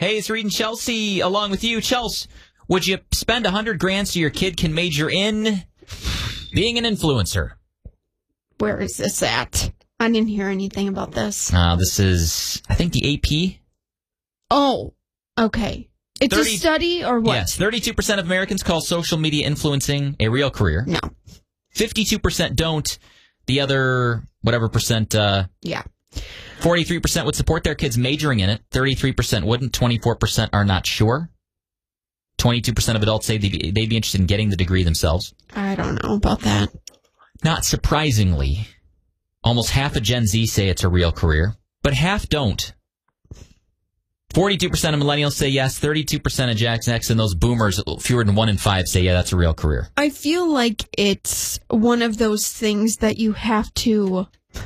Hey, it's Reed and Chelsea along with you. Chelsea, would you spend $100,000 so your kid can major in being an influencer? Where is this at? I didn't hear anything about this. This is, I think, the AP. Oh, okay. It's a study or what? Yes, 32% of Americans call social media influencing a real career. No. 52% don't. The other, whatever percent, yeah. 43% would support their kids majoring in it. 33% wouldn't. 24% are not sure. 22% of adults say they'd be interested in getting the degree themselves. I don't know about that. Not surprisingly, almost half of Gen Z say it's a real career, but half don't. 42% of millennials say yes, 32% of Gen X, and those boomers, fewer than 1 in 5, say, yeah, that's a real career. I feel like it's one of those things that you have to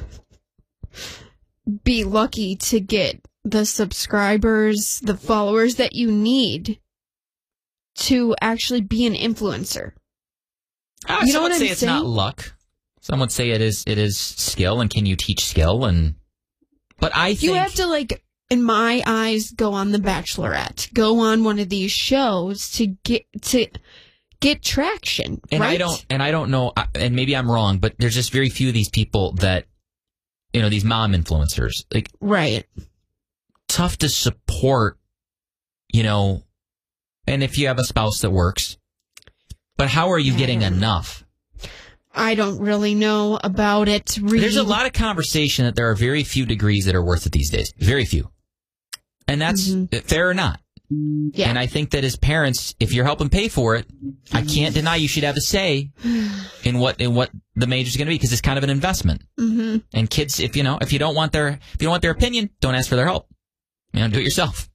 be lucky to get the subscribers, the followers that you need to actually be an influencer. You know what I'm saying? It's not luck. Some would say it is skill, and can you teach skill? But I think you have to, like, in my eyes, go on The Bachelorette, go on one of these shows to get traction. And right? I don't know, and maybe I'm wrong, but there's just very few of these people that, these mom influencers, like, right. Tough to support, and if you have a spouse that works, but how are you getting enough? I don't really know about it. Reed. There's a lot of conversation that there are very few degrees that are worth it these days. Very few. And that's fair or not. Yeah. And I think that as parents, if you're helping pay for it, I can't deny you should have a say in what the major is going to be, because it's kind of an investment. Mm-hmm. And kids, if you don't want their opinion, don't ask for their help. Do it yourself.